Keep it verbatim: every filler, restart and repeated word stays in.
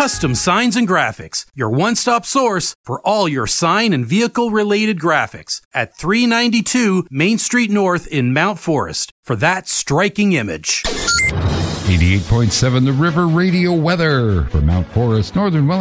Custom Signs and Graphics, your one-stop source for all your sign and vehicle-related graphics at three ninety-two Main Street North in Mount Forest for that striking image. eighty-eight point seven The River Radio weather for Mount Forest, Northern Wellington.